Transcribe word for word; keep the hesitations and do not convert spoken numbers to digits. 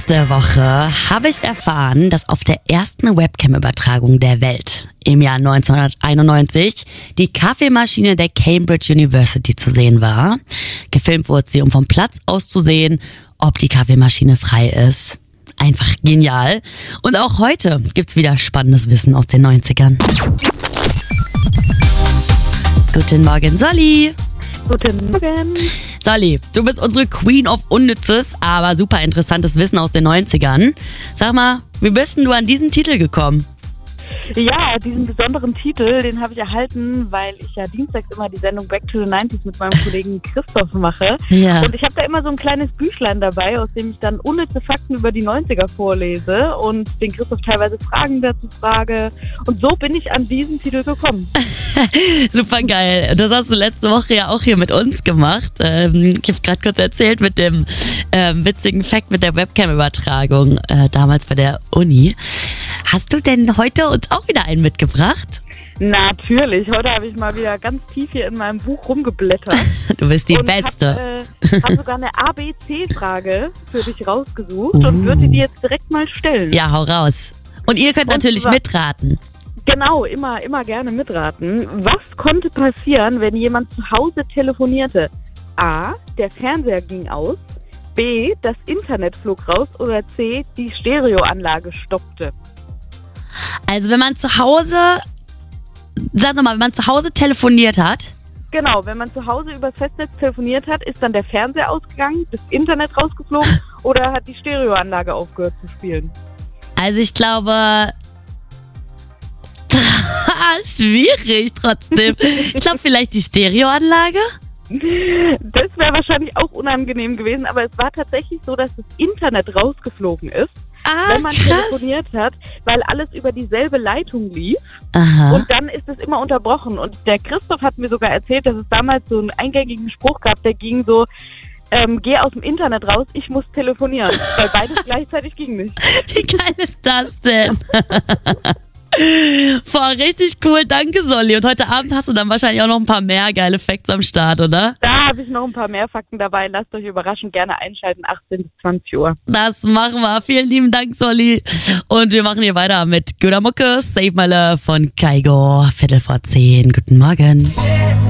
Letzte Woche habe ich erfahren, dass auf der ersten Webcam-Übertragung der Welt im Jahr neunzehnhunderteinundneunzig die Kaffeemaschine der Cambridge University zu sehen war. Gefilmt wurde sie, um vom Platz aus zu sehen, ob die Kaffeemaschine frei ist. Einfach genial. Und auch heute gibt's wieder spannendes Wissen aus den neunzigern. Guten Morgen, Solly. Guten Morgen. Solly, du bist unsere Queen of Unnützes, aber super interessantes Wissen aus den neunzigern. Sag mal, wie bist denn du an diesen Titel gekommen? Ja, diesen besonderen Titel, den habe ich erhalten, weil ich ja dienstags immer die Sendung Back to the neunziger mit meinem Kollegen Christoph mache. Ja. Und ich habe da immer so ein kleines Büchlein dabei, aus dem ich dann unnütze Fakten über die neunziger vorlese und den Christoph teilweise Fragen dazu frage. Und so bin ich an diesen Titel gekommen. Super geil. Das hast du letzte Woche ja auch hier mit uns gemacht. Ähm, ich habe gerade kurz erzählt mit dem ähm, witzigen Fact mit der Webcam-Übertragung äh, damals bei der Uni. Hast du denn heute uns auch wieder einen mitgebracht? Natürlich. Heute habe ich mal wieder ganz tief hier in meinem Buch rumgeblättert. Du bist die und Beste. Ich habe äh, hab sogar eine A B C-Frage für dich rausgesucht uh. und würde die jetzt direkt mal stellen. Ja, hau raus. Und ihr könnt und natürlich zwar, mitraten. Genau, immer, immer gerne mitraten. Was konnte passieren, wenn jemand zu Hause telefonierte? A. Der Fernseher ging aus. B. Das Internet flog raus. Oder C. Die Stereoanlage stoppte. Also wenn man zu Hause, sag nochmal, wenn man zu Hause telefoniert hat. Genau, wenn man zu Hause übers Festnetz telefoniert hat, ist dann der Fernseher ausgegangen, das Internet rausgeflogen oder hat die Stereoanlage aufgehört zu spielen? Also ich glaube, schwierig trotzdem. Ich glaube vielleicht die Stereoanlage. Das wäre wahrscheinlich auch unangenehm gewesen, aber es war tatsächlich so, dass das Internet rausgeflogen ist. Ah, wenn man krass. telefoniert hat, weil alles über dieselbe Leitung lief. Aha. Und dann ist es immer unterbrochen. Und der Christoph hat mir sogar erzählt, dass es damals so einen eingängigen Spruch gab, der ging so, ähm, geh aus dem Internet raus, ich muss telefonieren. Weil beides gleichzeitig ging nicht. Wie geil ist das denn? Boah, richtig cool, danke Solly. Und heute Abend hast du dann wahrscheinlich auch noch ein paar mehr geile Facts am Start, oder? Da habe ich noch ein paar mehr Fakten dabei. Lasst euch überraschen, gerne einschalten, achtzehn bis zwanzig Uhr. Das machen wir. Vielen lieben Dank, Solly. Und wir machen hier weiter mit Guter Mucke, Save My Love von Kaigo, Viertel vor zehn. Guten Morgen.